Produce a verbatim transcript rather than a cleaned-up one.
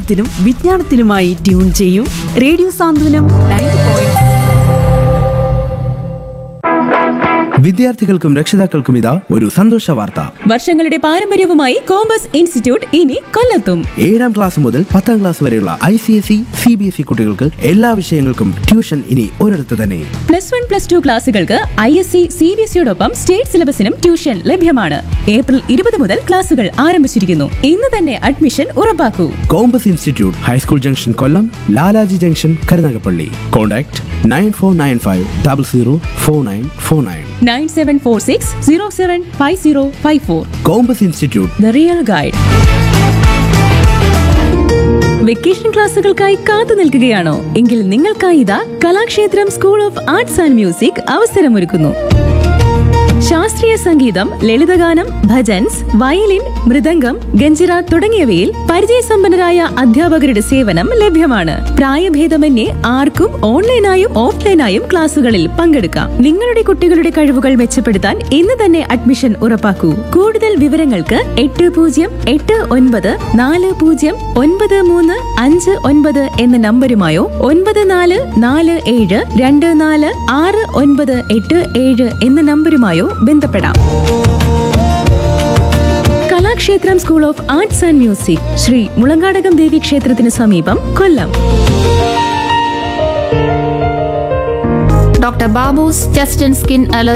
വിനോദത്തിനും വിജ്ഞാനത്തിനുമായി tune ചെയ്യൂ radio സാന്ത്വനം ninety point വിദ്യാർത്ഥികൾക്കും രക്ഷിതാക്കൾക്കും ഇതാ ഒരു സന്തോഷ വാർത്ത. വർഷങ്ങളുടെ പാരമ്പര്യവുമായി കോമ്പസ് ഇൻസ്റ്റിറ്റ്യൂട്ട് ഇനി കൊല്ലത്തും. ഏഴാം ക്ലാസ് മുതൽ പത്താം ക്ലാസ് വരെയുള്ള I C S E C B S E കുട്ടികൾക്ക് എല്ലാ വിഷയങ്ങൾക്കും ട്യൂഷൻ ഇനി ഒരിടത്ത് തന്നെ. Plus one plus two ക്ലാസുകൾക്ക് I S C C B S സിയോടൊപ്പം state സിലബസിനും tuition ലഭ്യമാണ്. ഏപ്രിൽ ഇരുപത് മുതൽ ക്ലാസുകൾ ആരംഭിച്ചിരിക്കുന്നു. ഇന്ന് തന്നെ admission ഉറപ്പാക്കൂ. Compass institute high school junction Kollam, Lalaji junction Karunagappally. Contact nine four nine five double zero four nine four nine nine seven four six zero seven five zero five four. Compass institute, the real guide. Vacation ക്ലാസുകൾക്കായി കാത്തു നിൽക്കുകയാണോ? എങ്കിൽ നിങ്ങൾക്കായി ഇതാ Kalakshetra school of arts and music അവസരമൊരുക്കുന്നു. ശാസ്ത്രീയ സംഗീതം, ലളിതഗാനം, bhajans, violin, mridangam, ganjira തുടങ്ങിയവയിൽ പരിചയസമ്പന്നരായ അധ്യാപകരുടെ സേവനം ലഭ്യമാണ്. പ്രായഭേദമന്യേ ആർക്കും ഓൺലൈനായും ഓഫ്ലൈനായും ക്ലാസുകളിൽ പങ്കെടുക്കാം. നിങ്ങളുടെ കുട്ടികളുടെ കഴിവുകൾ മെച്ചപ്പെടുത്താൻ ഇന്ന് തന്നെ അഡ്മിഷൻ ഉറപ്പാക്കൂ. കൂടുതൽ വിവരങ്ങൾക്ക് എട്ട് പൂജ്യം എട്ട് ഒൻപത് നാല് പൂജ്യം ഒൻപത് മൂന്ന് അഞ്ച് ഒൻപത് എന്ന നമ്പരുമായോ ഒൻപത് നാല് നാല് ഏഴ് രണ്ട് നാല് ആറ് ഒൻപത് എട്ട് ഏഴ് എന്ന നമ്പരുമായോ ബന്ധപ്പെടാം. Kalakshetra school of arts and music, Shri Mulankadakam ദേവി ക്ഷേത്രത്തിന് സമീപം, കൊല്ലം. Doctor Babu's chest and skin allergy